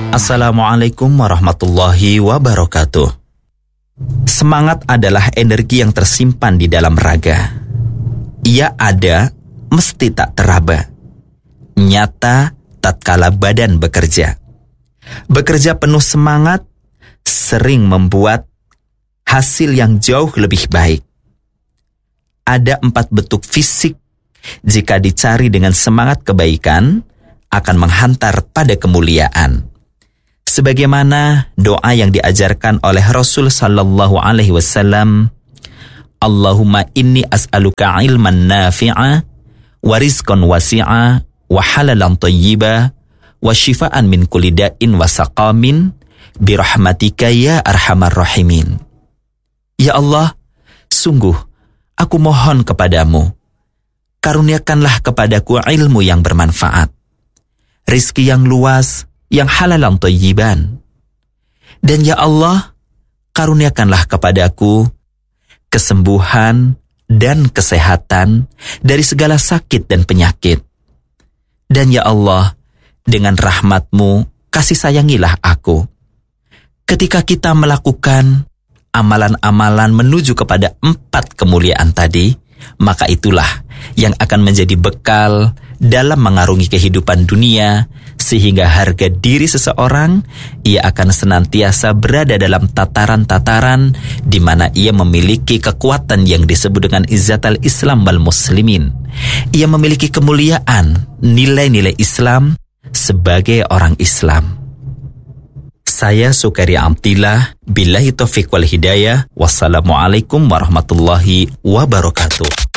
Assalamualaikum warahmatullahi wabarakatuh. Semangat adalah energi yang tersimpan di dalam raga. Ia ada, mesti tak teraba. Nyata tatkala badan bekerja. Bekerja penuh semangat sering membuat hasil yang jauh lebih baik. Ada 4 bentuk fisik jika dicari dengan semangat kebaikan akan menghantar pada kemuliaan. Sebagaimana doa yang diajarkan oleh Rasul sallallahu alaihi wasallam, Allahumma inni as'aluka ilman nafi'a wa rizqan wasi'a wa halalan thayyiba wa shifaan min kulli da'in wa saqamin birahmatika ya arhamar rahimin. Ya Allah, sungguh aku mohon kepadamu, karuniakanlah kepadaku ilmu yang bermanfaat, rizki yang luas, yang halalan thayyiban. Dan ya Allah, karuniakanlah kepadaku kesembuhan dan kesehatan dari segala sakit dan penyakit. Dan ya Allah, dengan rahmat-Mu, kasih sayangilah aku. Ketika kita melakukan amalan-amalan menuju kepada 4 kemuliaan tadi, maka itulah yang akan menjadi bekal dalam mengarungi kehidupan dunia, sehingga harga diri seseorang, ia akan senantiasa berada dalam tataran-tataran di mana ia memiliki kekuatan yang disebut dengan izzatul Islam wal muslimin. Ia memiliki kemuliaan, nilai-nilai Islam sebagai orang Islam. Saya Sukari Amtillah, billahi taufiq wal hidayah. Wassalamualaikum warahmatullahi wabarakatuh.